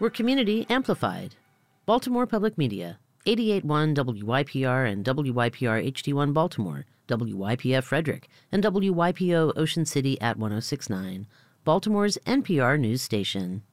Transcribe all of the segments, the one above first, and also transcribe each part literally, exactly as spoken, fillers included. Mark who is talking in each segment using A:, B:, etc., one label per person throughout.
A: We're community amplified. Baltimore Public Media, eighty-eight point one W Y P R and W Y P R H D one Baltimore, W Y P F Frederick, and W Y P O Ocean City at one oh six point nine, Baltimore's N P R news station.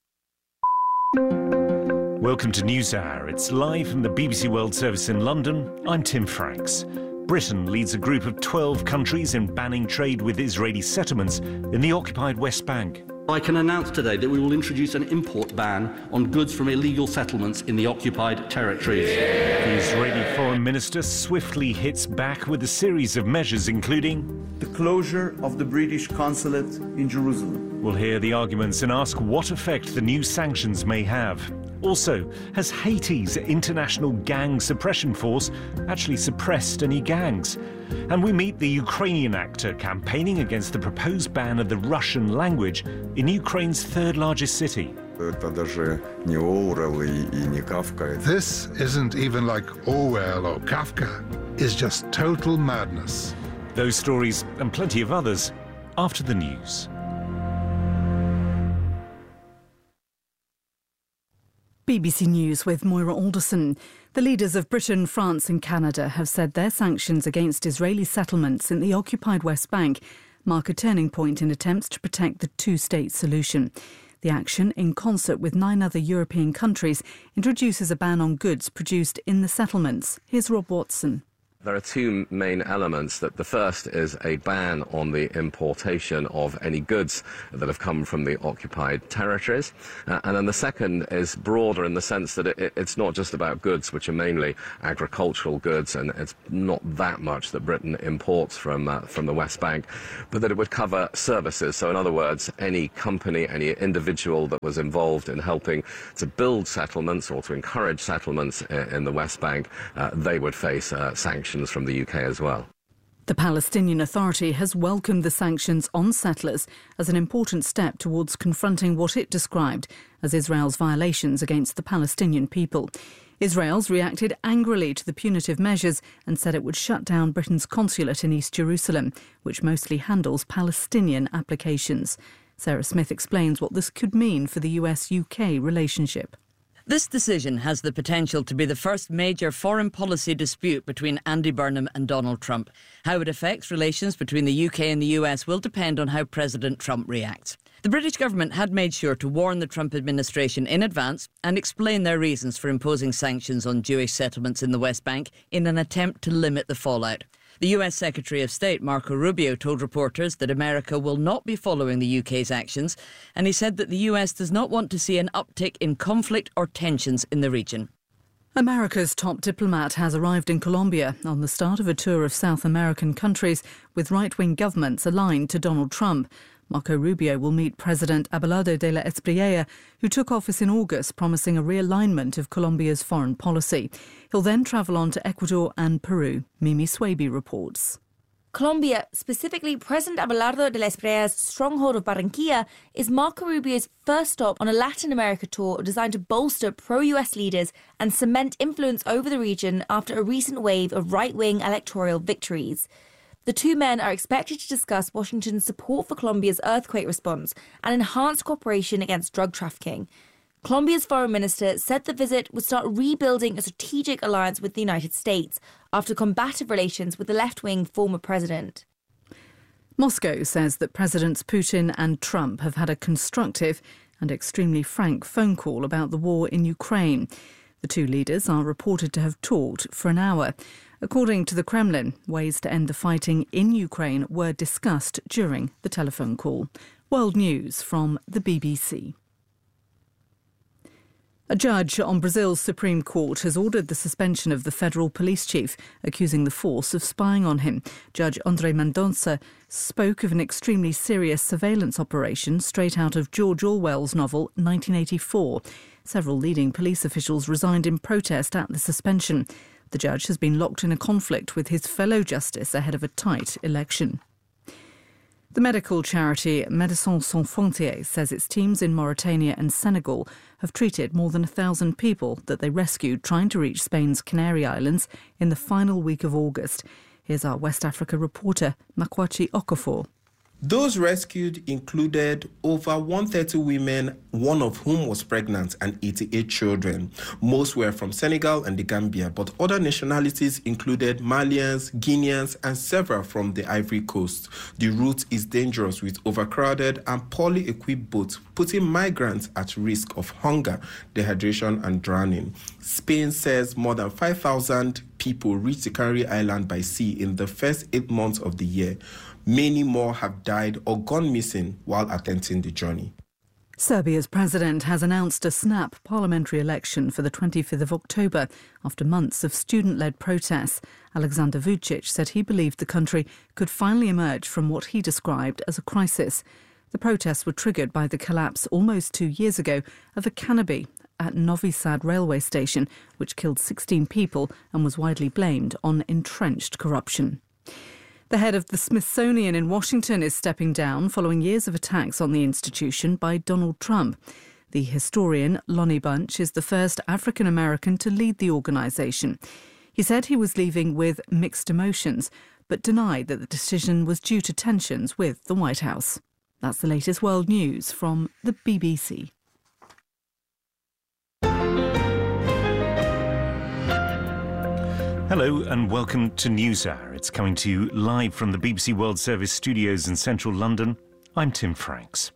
B: Welcome to NewsHour. It's live from the B B C World Service in London. I'm Tim Franks. Britain leads a group of twelve countries in banning trade with Israeli settlements in the occupied West Bank.
C: I can announce today that we will introduce an import ban on goods from illegal settlements in the occupied territories.
B: The Israeli foreign minister swiftly hits back with a series of measures, including
D: the closure of the British consulate in Jerusalem.
B: We'll hear the arguments and ask what effect the new sanctions may have. Also, has Haiti's International Gang Suppression Force actually suppressed any gangs? And we meet the Ukrainian actor campaigning against the proposed ban of the Russian language in Ukraine's third largest city.
E: This isn't even like Orwell or Kafka. It's just total madness.
B: Those stories and plenty of others after the news.
F: B B C News with Moira Alderson. The leaders of Britain, France and Canada have said their sanctions against Israeli settlements in the occupied West Bank mark a turning point in attempts to protect the two-state solution. The action, in concert with nine other European countries, introduces a ban on goods produced in the settlements. Here's Rob Watson.
G: There are two main elements. That the first is a ban on the importation of any goods that have come from the occupied territories. Uh, and then the second is broader in the sense that it, it's not just about goods, which are mainly agricultural goods, and it's not that much that Britain imports from, uh, from the West Bank, but that it would cover services. So in other words, any company, any individual that was involved in helping to build settlements or to encourage settlements in, in the West Bank, uh, they would face uh, sanctions from the U K as well.
F: The Palestinian Authority has welcomed the sanctions on settlers as an important step towards confronting what it described as Israel's violations against the Palestinian people. Israel's reacted angrily to the punitive measures and said it would shut down Britain's consulate in East Jerusalem, which mostly handles Palestinian applications. Sarah Smith explains what this could mean for the U S U K relationship.
H: This decision has the potential to be the first major foreign policy dispute between Andy Burnham and Donald Trump. How it affects relations between the U K and the U S will depend on how President Trump reacts. The British government had made sure to warn the Trump administration in advance and explain their reasons for imposing sanctions on Jewish settlements in the West Bank in an attempt to limit the fallout. The U S Secretary of State, Marco Rubio, told reporters that America will not be following the U K's actions, and he said that the U S does not want to see an uptick in conflict or tensions in the region.
F: America's top diplomat has arrived in Colombia on the start of a tour of South American countries with right-wing governments aligned to Donald Trump. Marco Rubio will meet President Abelardo de la Espriella, who took office in August, promising a realignment of Colombia's foreign policy. He'll then travel on to Ecuador and Peru. Mimi Swaby reports.
I: Colombia, specifically President Abelardo de la Espriella's stronghold of Barranquilla, is Marco Rubio's first stop on a Latin America tour designed to bolster pro-U S leaders and cement influence over the region after a recent wave of right-wing electoral victories. The two men are expected to discuss Washington's support for Colombia's earthquake response and enhanced cooperation against drug trafficking. Colombia's foreign minister said the visit would start rebuilding a strategic alliance with the United States after combative relations with the left-wing former president.
F: Moscow says that Presidents Putin and Trump have had a constructive and extremely frank phone call about the war in Ukraine. The two leaders are reported to have talked for an hour. According to the Kremlin, ways to end the fighting in Ukraine were discussed during the telephone call. World News from the B B C. A judge on Brazil's Supreme Court has ordered the suspension of the federal police chief, accusing the force of spying on him. Judge André Mendonça spoke of an extremely serious surveillance operation straight out of George Orwell's novel nineteen eighty-four. Several leading police officials resigned in protest at the suspension. The judge has been locked in a conflict with his fellow justice ahead of a tight election. The medical charity Médecins Sans Frontières says its teams in Mauritania and Senegal have treated more than a thousand people that they rescued trying to reach Spain's Canary Islands in the final week of August. Here's our West Africa reporter, Makwachi Okafor.
J: Those rescued included over one hundred thirty women, one of whom was pregnant, and eighty-eight children. Most were from Senegal and the Gambia, but other nationalities included Malians, Guineans, and several from the Ivory Coast. The route is dangerous with overcrowded and poorly equipped boats, putting migrants at risk of hunger, dehydration, and drowning. Spain says more than five thousand people reached the Canary Island by sea in the first eight months of the year. Many more have died or gone missing while attempting the journey.
F: Serbia's president has announced a snap parliamentary election for the twenty-fifth of October after months of student-led protests. Alexander Vucic said he believed the country could finally emerge from what he described as a crisis. The protests were triggered by the collapse almost two years ago of a canopy at Novi Sad railway station, which killed sixteen people and was widely blamed on entrenched corruption. The head of the Smithsonian in Washington is stepping down following years of attacks on the institution by Donald Trump. The historian, Lonnie Bunch, is the first African American to lead the organisation. He said he was leaving with mixed emotions, but denied that the decision was due to tensions with the White House. That's the latest world news from the B B C.
B: Hello and welcome to NewsHour. It's coming to you live from the B B C World Service studios in central London. I'm Tim Franks.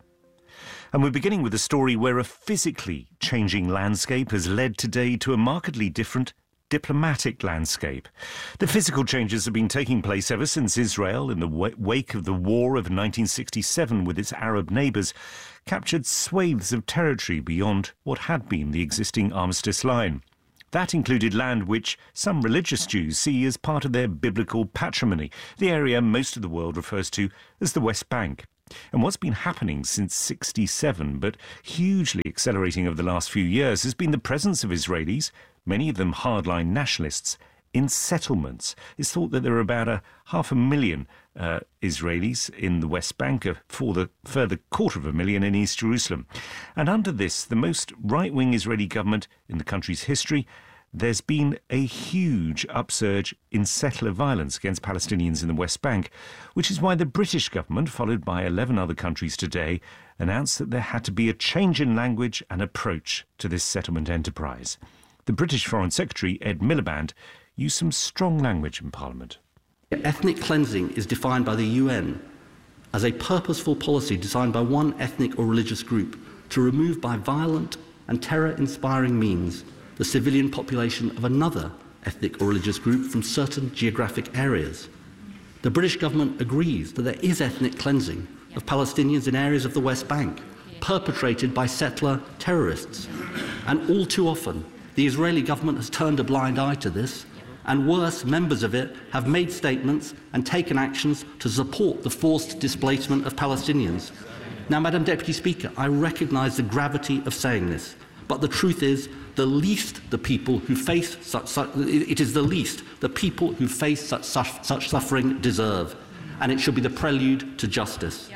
B: And we're beginning with a story where a physically changing landscape has led today to a markedly different diplomatic landscape. The physical changes have been taking place ever since Israel, in the wake of the war of nineteen sixty-seven with its Arab neighbours, captured swathes of territory beyond what had been the existing armistice line. That included land which some religious Jews see as part of their biblical patrimony, the area most of the world refers to as the West Bank. And what's been happening since sixty-seven, but hugely accelerating over the last few years, has been the presence of Israelis, many of them hardline nationalists, in settlements. It's thought that there are about a half a million uh, Israelis in the West Bank, a for the further quarter of a million in East Jerusalem. And under this, the most right-wing Israeli government in the country's history, there's been a huge upsurge in settler violence against Palestinians in the West Bank, which is why the British government, followed by eleven other countries today, announced that there had to be a change in language and approach to this settlement enterprise. The British Foreign Secretary, Ed Miliband, used some strong language in Parliament.
C: Ethnic cleansing is defined by the U N as a purposeful policy designed by one ethnic or religious group to remove by violent and terror-inspiring means the civilian population of another ethnic or religious group from certain geographic areas. The British government agrees that there is ethnic cleansing of Palestinians in areas of the West Bank, perpetrated by settler terrorists. And all too often, the Israeli government has turned a blind eye to this, and worse, members of it have made statements and taken actions to support the forced displacement of Palestinians. Now, Madam Deputy Speaker, I recognise the gravity of saying this, but the truth is, the least the people who face such, such it is the least the people who face such, such, such suffering deserve, and it should be the prelude to justice.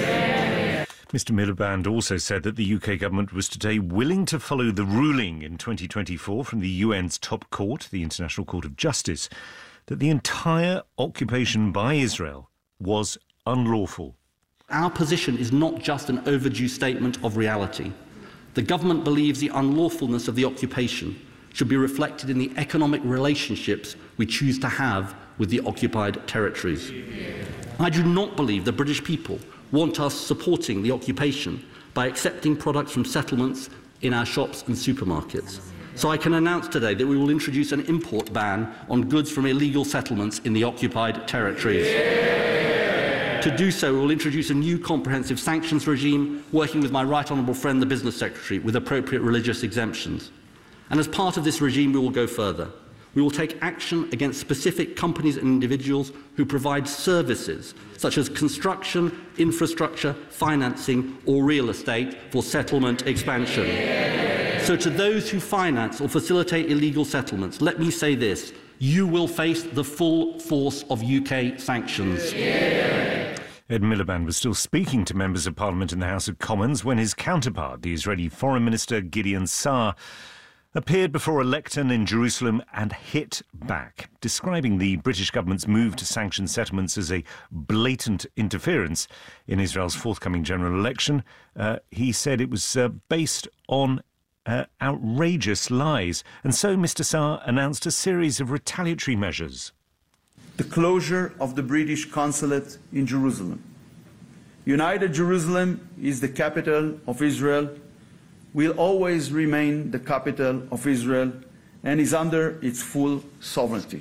B: Mister Miliband also said that the U K government was today willing to follow the ruling in twenty twenty-four from the U N's top court, the International Court of Justice, that the entire occupation by Israel was unlawful.
C: Our position is not just an overdue statement of reality. The government believes the unlawfulness of the occupation should be reflected in the economic relationships we choose to have with the occupied territories. I do not believe the British people want us supporting the occupation by accepting products from settlements in our shops and supermarkets. So I can announce today that we will introduce an import ban on goods from illegal settlements in the occupied territories. Yeah. To do so, we will introduce a new comprehensive sanctions regime, working with my Right Honourable friend, the Business Secretary, with appropriate religious exemptions. And as part of this regime, we will go further. We will take action against specific companies and individuals who provide services such as construction, infrastructure, financing or real estate for settlement expansion. Yeah. So to those who finance or facilitate illegal settlements, let me say this: you will face the full force of U K sanctions. Yeah.
B: Ed Miliband was still speaking to members of Parliament in the House of Commons when his counterpart, the Israeli Foreign Minister Gideon Saar, appeared before a lectern in Jerusalem and hit back, describing the British government's move to sanction settlements as a blatant interference in Israel's forthcoming general election. Uh, he said it was uh, based on uh, outrageous lies. And so Mister Saar announced a series of retaliatory measures.
D: The closure of the British consulate in Jerusalem. United Jerusalem is the capital of Israel, will always remain the capital of Israel, and is under its full sovereignty.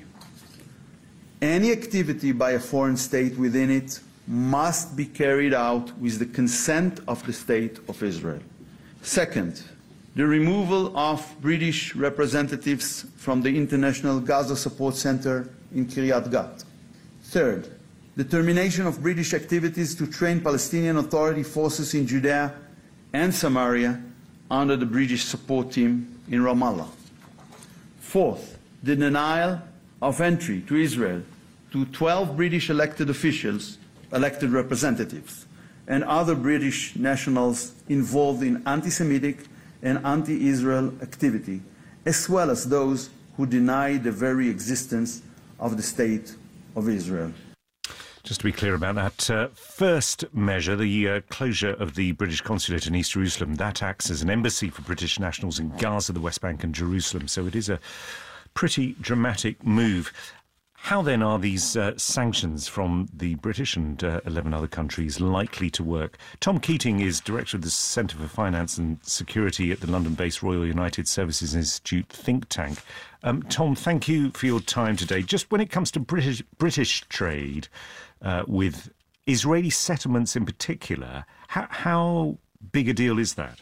D: Any activity by a foreign state within it must be carried out with the consent of the State of Israel. Second, the removal of British representatives from the International Gaza Support Center in Kiryat Gat. Third, the termination of British activities to train Palestinian Authority forces in Judea and Samaria under the British support team in Ramallah. Fourth, the denial of entry to Israel to twelve British elected officials, elected representatives, and other British nationals involved in anti-Semitic and anti-Israel activity, as well as those who deny the very existence of the State of Israel.
B: Just to be clear about that, uh, first measure, the uh, closure of the British consulate in East Jerusalem, that acts as an embassy for British nationals in Gaza, the West Bank and Jerusalem. So it is a pretty dramatic move. How then are these uh, sanctions from the British and uh, eleven other countries likely to work? Tom Keating is Director of the Centre for Finance and Security at the London-based Royal United Services Institute think tank. Um, Tom, thank you for your time today. Just when it comes to British, British trade uh, with Israeli settlements in particular, how, how big a deal is that?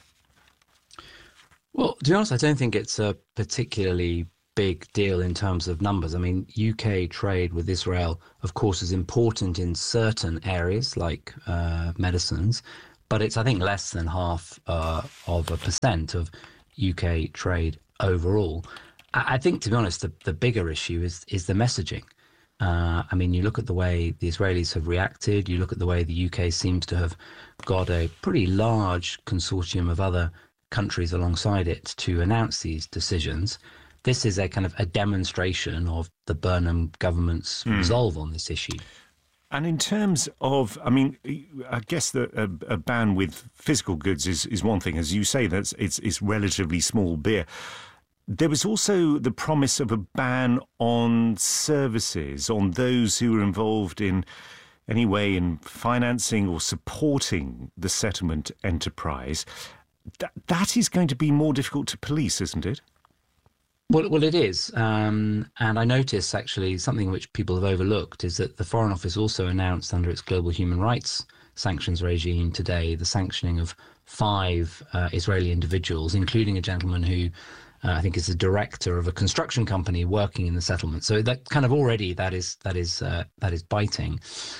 K: Well, to be honest, I don't think it's a particularly big deal in terms of numbers. I mean, U K trade with Israel, of course, is important in certain areas like uh, medicines, but it's, I think, less than half uh, of a percent of U K trade overall. I, I think, to be honest, the, the bigger issue is is the messaging. Uh, I mean, you look at the way the Israelis have reacted, you look at the way the U K seems to have got a pretty large consortium of other countries alongside it to announce these decisions. This is a kind of a demonstration of the Burnham government's mm. resolve on this issue.
B: And in terms of, I mean, I guess that a, a ban with physical goods is, is one thing. As you say, that's it's, it's relatively small beer. There was also the promise of a ban on services, on those who were involved in any way in financing or supporting the settlement enterprise. That, that is going to be more difficult to police, isn't it?
K: Well, well, it is. Um, and I notice, actually, something which people have overlooked is that the Foreign Office also announced under its global human rights sanctions regime today the sanctioning of five uh, Israeli individuals, including a gentleman who uh, I think is the director of a construction company working in the settlement. So that kind of already that is that is uh, that is biting.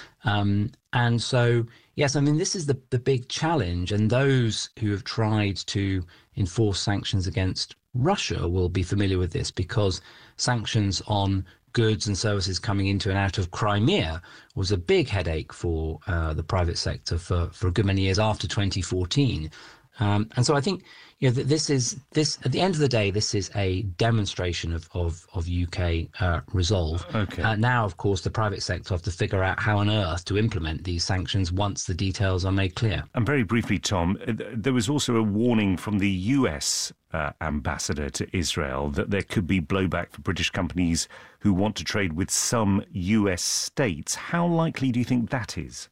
K: Um, and so, yes, I mean, this is the, the big challenge. And those who have tried to enforce sanctions against Russia will be familiar with this, because sanctions on goods and services coming into and out of Crimea was a big headache for uh, the private sector for, for a good many years after twenty fourteen. Um, and so I think, you know, this is this at the end of the day, this is a demonstration of of, of U K uh, resolve.
B: Okay.
K: Uh, now, of course, the private sector have to figure out how on earth to implement these sanctions once the details are made clear.
B: And very briefly, Tom, there was also a warning from the U S uh, ambassador to Israel that there could be blowback for British companies who want to trade with some U S states. How likely do you think that is?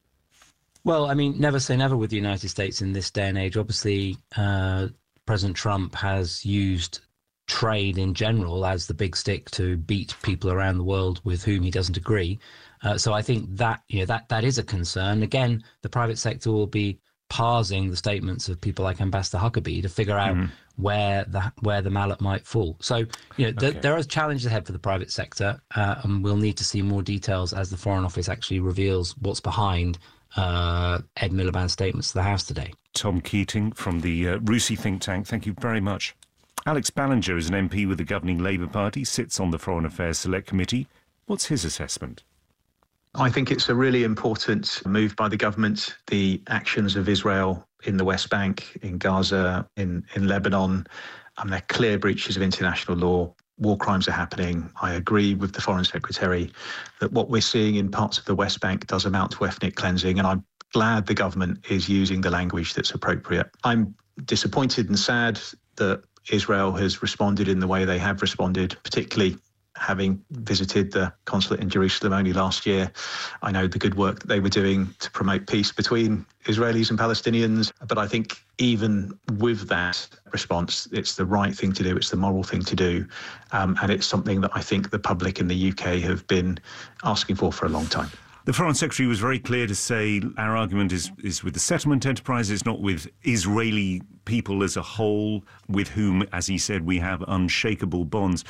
K: Well, I mean, never say never with the United States in this day and age. Obviously, uh, President Trump has used trade in general as the big stick to beat people around the world with whom he doesn't agree. Uh, so I think that, you know, that that is a concern. Again, the private sector will be parsing the statements of people like Ambassador Huckabee to figure out mm-hmm. where the where the mallet might fall. So, you know, th- okay. there are challenges ahead for the private sector, uh, and we'll need to see more details as the Foreign Office actually reveals what's behind Uh, Ed Miliband's statements to the House today.
B: Tom Keating from the uh, RUSI think tank, thank you very much. Alex Ballinger is an M P with the governing Labour Party, sits on the Foreign Affairs Select Committee. What's his assessment?
L: I think it's a really important move by the government. The actions of Israel in the West Bank, in Gaza, in, in Lebanon, Um, they're clear breaches of international law. War crimes are happening. I agree with the Foreign Secretary that what we're seeing in parts of the West Bank does amount to ethnic cleansing, and I'm glad the government is using the language that's appropriate. I'm disappointed and sad that Israel has responded in the way they have responded, particularly having visited the consulate in Jerusalem only last year. I know the good work that they were doing to promote peace between Israelis and Palestinians, but I think even with that response, it's the right thing to do, it's the moral thing to do, um, and it's something that I think the public in the U K have been asking for for a long time.
B: The Foreign Secretary was very clear to say our argument is, is with the settlement enterprise, it's not with Israeli people as a whole, with whom, as he said, we have unshakable bonds.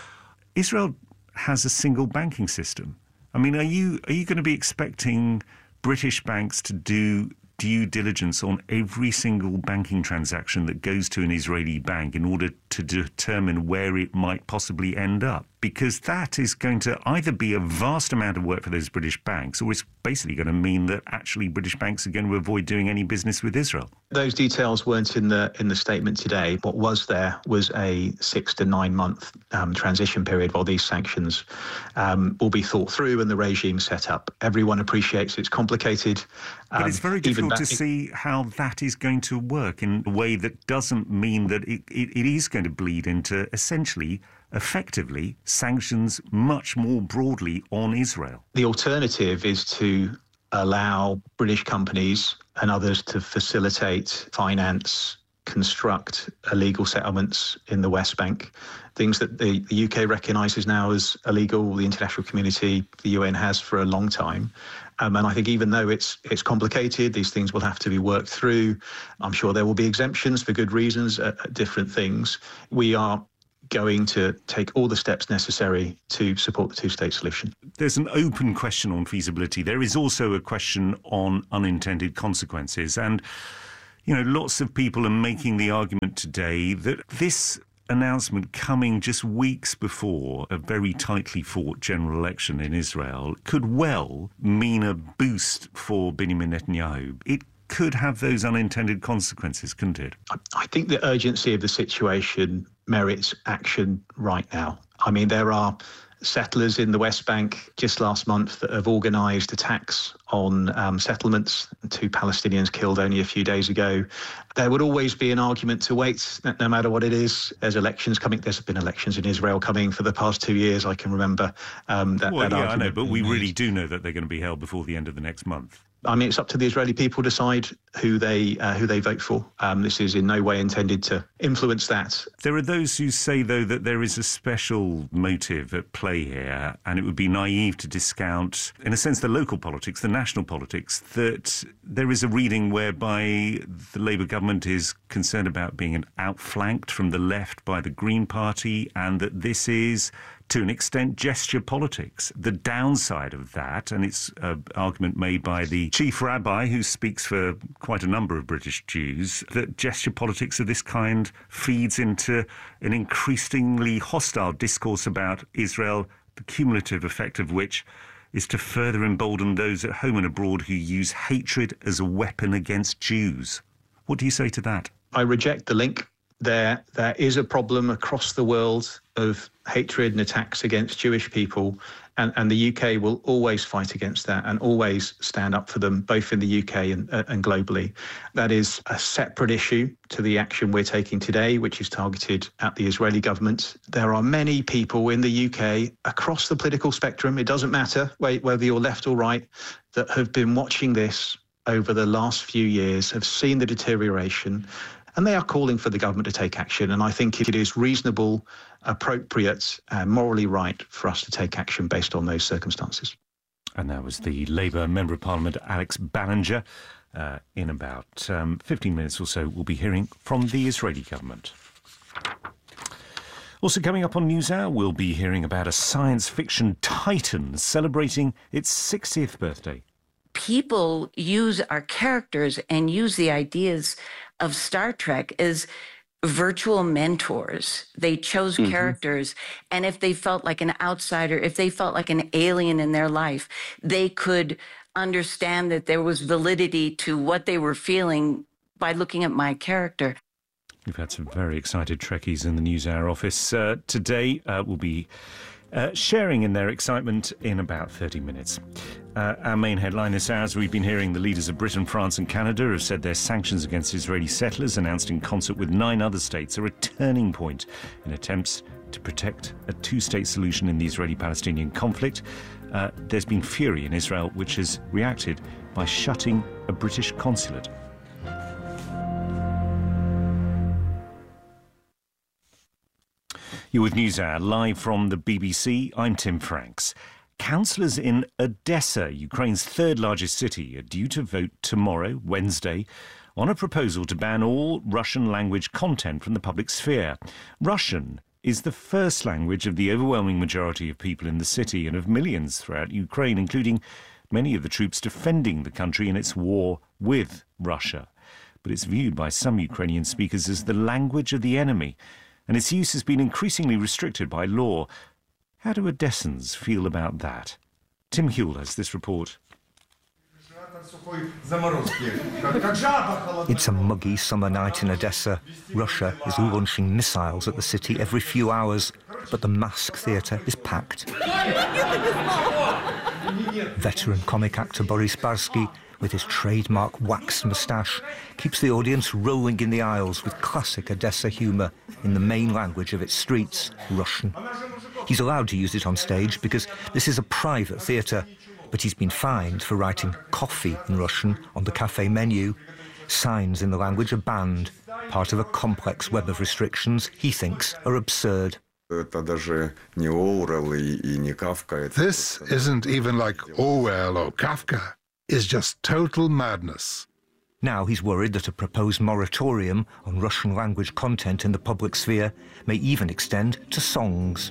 B: Israel has a single banking system. I mean, are you are you going to be expecting British banks to do due diligence on every single banking transaction that goes to an Israeli bank in order to determine where it might possibly end up? Because that is going to either be a vast amount of work for those British banks, or it's basically going to mean that actually British banks are going to avoid doing any business with Israel.
L: Those details weren't in the in the statement today. What was there was a six to nine month um, transition period while these sanctions um, will be thought through and the regime set up. Everyone appreciates it's complicated.
B: Um, but it's very difficult
L: back-
B: to see how that is going to work in a way that doesn't mean that it, it, it is going to bleed into essentially effectively sanctions much more broadly on Israel.
L: The alternative is to allow British companies and others to facilitate, finance, construct illegal settlements in the West Bank, things that the, the U K recognises now as illegal, the international community, the U N has for a long time. Um, and I think even though it's it's complicated, these things will have to be worked through. I'm sure there will be exemptions for good reasons at, at different things. We are going to take all the steps necessary to support the two-state solution.
B: There's an open question on feasibility. There is also a question on unintended consequences. And, you know, lots of people are making the argument today that this announcement coming just weeks before a very tightly fought general election in Israel could well mean a boost for Benjamin Netanyahu. It could have those unintended consequences, couldn't it?
L: I think the urgency of the situation merits action right now. I mean, there are settlers in the West Bank just last month that have organised attacks on um, settlements. Two Palestinians killed only a few days ago. There would always be an argument to wait, no matter what it is. There's elections coming. There's been elections in Israel coming for the past two years. I can remember um, that,
B: well,
L: that
B: yeah,
L: argument.
B: I know, but we really do know that they're going to be held before the end of the next month.
L: I mean, it's up to the Israeli people to decide who they uh, who they vote for. Um, this is in no way intended to influence that.
B: There are those who say, though, that there is a special motive at play here, and it would be naive to discount, in a sense, the local politics, the national politics, that there is a reading whereby the Labour government is concerned about being outflanked from the left by the Green Party, and that this is, to an extent, gesture politics. The downside of that, and it's an argument made by the chief rabbi who speaks for quite a number of British Jews, that gesture politics of this kind feeds into an increasingly hostile discourse about Israel, the cumulative effect of which is to further embolden those at home and abroad who use hatred as a weapon against Jews. What do you say to that?
L: I reject the link. There, there is a problem across the world of hatred and attacks against Jewish people, and, and the U K will always fight against that and always stand up for them, both in the U K and, uh, and globally. That is a separate issue to the action we're taking today, which is targeted at the Israeli government. There are many people in the U K across the political spectrum, it doesn't matter whether you're left or right, that have been watching this over the last few years, have seen the deterioration, and they are calling for the government to take action. And I think it is reasonable, appropriate, and morally right for us to take action based on those circumstances.
B: And that was the Labour Member of Parliament, Alex Ballinger. Uh, in about um, fifteen minutes or so, we'll be hearing from the Israeli government. Also coming up on NewsHour, we'll be hearing about a science fiction titan celebrating its sixtieth birthday.
M: People use our characters and use the ideas of Star Trek as virtual mentors. They chose mm-hmm. characters, and if they felt like an outsider, if they felt like an alien in their life, they could understand that there was validity to what they were feeling by looking at my character.
B: We've had some very excited Trekkies in the NewsHour office. Uh, today uh, we'll be uh, sharing in their excitement in about thirty minutes. Uh, our main headline this hour, as we've been hearing, the leaders of Britain, France and Canada have said their sanctions against Israeli settlers, announced in concert with nine other states, are a turning point in attempts to protect a two-state solution in the Israeli-Palestinian conflict. Uh, there's been fury in Israel, which has reacted by shutting a British consulate. You're with NewsHour, live from the B B C. I'm Tim Franks. Councillors in Odessa, Ukraine's third largest city, are due to vote tomorrow, Wednesday, on a proposal to ban all Russian language content from the public sphere. Russian is the first language of the overwhelming majority of people in the city and of millions throughout Ukraine, including many of the troops defending the country in its war with Russia. But it's viewed by some Ukrainian speakers as the language of the enemy, and its use has been increasingly restricted by law. How do Odessans feel about that? Tim Huell has this report.
N: It's a muggy summer night in Odessa. Russia is launching missiles at the city every few hours, but the Mask Theatre is packed. Veteran comic actor Boris Barsky, with his trademark waxed moustache, keeps the audience rolling in the aisles with classic Odessa humour in the main language of its streets, Russian. He's allowed to use it on stage because this is a private theatre, but he's been fined for writing coffee in Russian on the cafe menu. Signs in the language are banned, part of a complex web of restrictions he thinks are absurd.
E: This isn't even like Orwell or Kafka. It's just total madness.
N: Now he's worried that a proposed moratorium on Russian language content in the public sphere may even extend to songs.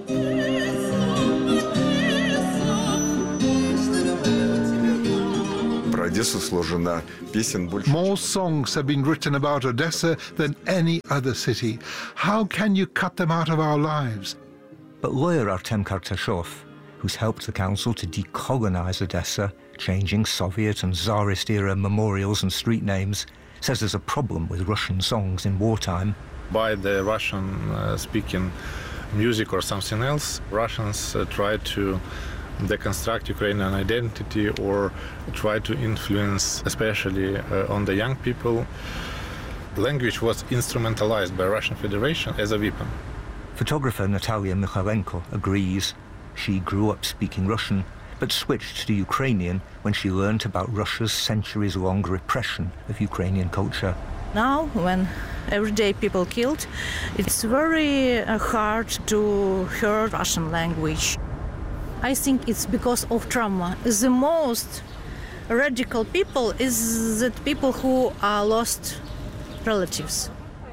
E: More songs have been written about Odessa than any other city. How can you cut them out of our lives?
N: But lawyer Artem Kartashov, who's helped the council to decolonize Odessa, changing Soviet and Tsarist-era memorials and street names, says there's a problem with Russian songs in wartime.
O: By the Russian-speaking uh, music or something else, Russians uh, try to deconstruct Ukrainian identity or try to influence, especially uh, on the young people. Language was instrumentalized by Russian Federation as a weapon.
N: Photographer Natalia Mikhailenko agrees. She grew up speaking Russian, but switched to Ukrainian when she learnt about Russia's centuries-long repression of Ukrainian culture.
P: Now, when everyday people killed, it's very uh, hard to hear Russian language. I think it's because of trauma. The most radical people is that people who are lost relatives.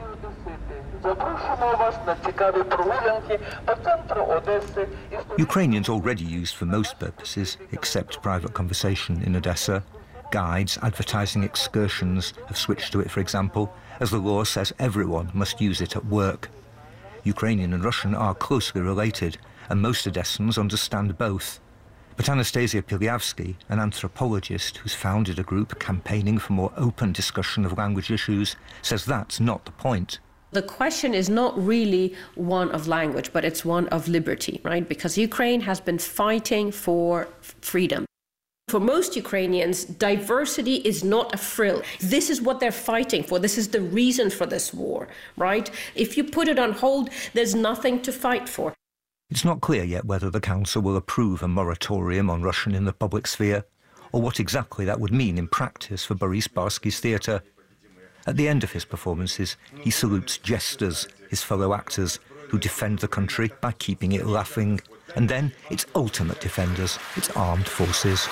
N: Ukrainians already used for most purposes, except private conversation in Odessa. Guides advertising excursions have switched to it, for example, as the law says everyone must use it at work. Ukrainian and Russian are closely related, and most Odessans understand both. But Anastasia Pilyavsky, an anthropologist who's founded a group campaigning for more open discussion of language issues, says that's not the point.
Q: The question is not really one of language, but it's one of liberty, right? Because Ukraine has been fighting for freedom. For most Ukrainians, diversity is not a frill. This is what they're fighting for. This is the reason for this war, right? If you put it on hold, there's nothing to fight for.
N: It's not clear yet whether the council will approve a moratorium on Russian in the public sphere, or what exactly that would mean in practice for Boris Barsky's theatre. At the end of his performances, he salutes jesters, his fellow actors, who defend the country by keeping it laughing. And then its ultimate defenders, its armed forces.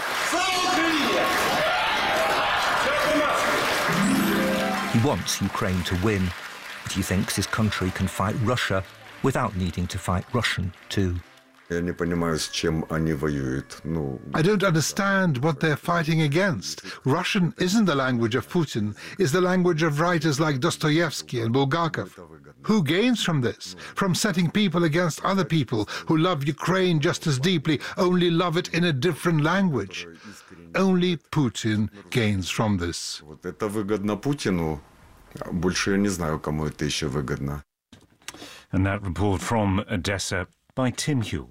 N: He wants Ukraine to win, but he thinks his country can fight Russia without needing to fight Russian too.
E: I don't understand what they're fighting against. Russian isn't the language of Putin, it's the language of writers like Dostoevsky and Bulgakov. Who gains from this? From setting people against other people who love Ukraine just as deeply, only love it in a different language. Only Putin gains from this.
R: Больше я не знаю, кому это еще выгодно.
B: And that report from Odessa by Tim Huell.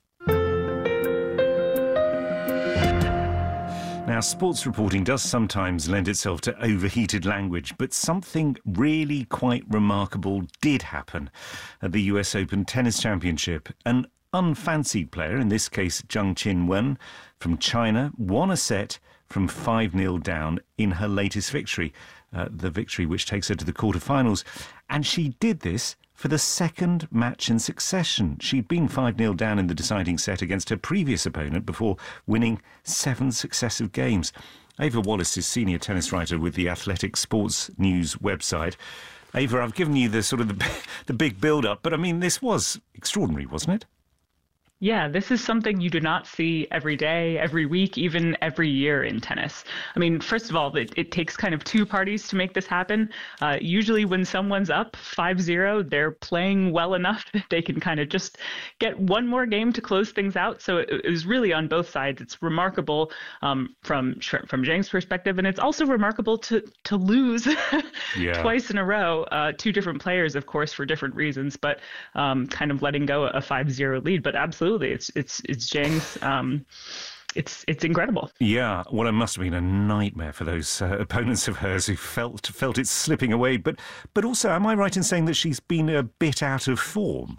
B: Now, sports reporting does sometimes lend itself to overheated language, but something really quite remarkable did happen at the U S Open Tennis Championship. An unfancied player, in this case Zheng Qinwen from China, won a set from five nil down in her latest victory, uh, the victory which takes her to the quarterfinals. And she did this for the second match in succession. She'd been five nil down in the deciding set against her previous opponent before winning seven successive games. Ava Wallace is senior tennis writer with the Athletic Sports News website. Ava, I've given you the sort of the, the big build-up, but I mean, this was extraordinary, wasn't it?
S: Yeah, this is something you do not see every day, every week, even every year in tennis. I mean, first of all, it, it takes kind of two parties to make this happen. Uh, usually when someone's up five zero, they're playing well enough that they can kind of just get one more game to close things out. So it, it was really on both sides. It's remarkable um, from from Zheng's perspective, and it's also remarkable to, to lose yeah. twice in a row. Uh, two different players, of course, for different reasons, but um, kind of letting go a five zero lead. But absolutely. Absolutely, it's it's it's Zheng's. Um, it's it's incredible.
B: Yeah, well, it must have been a nightmare for those uh, opponents of hers who felt felt it slipping away. But but also, am I right in saying that she's been a bit out of form?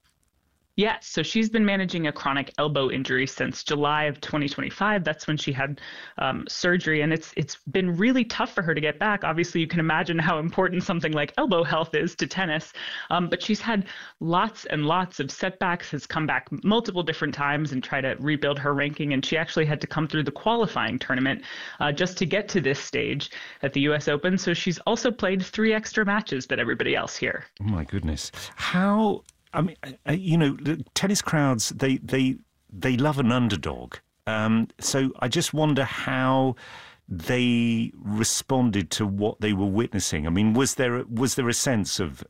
S: Yes, so she's been managing a chronic elbow injury since July of twenty twenty-five. That's when she had um, surgery, and it's it's been really tough for her to get back. Obviously, you can imagine how important something like elbow health is to tennis, um, but she's had lots and lots of setbacks, has come back multiple different times and tried to rebuild her ranking, and she actually had to come through the qualifying tournament uh, just to get to this stage at the U S Open. So she's also played three extra matches than everybody else here.
B: Oh, my goodness. How... I mean, uh, you know, tennis crowds, they they they love an underdog. Um, so I just wonder how they responded to what they were witnessing. I mean, was there was there a sense of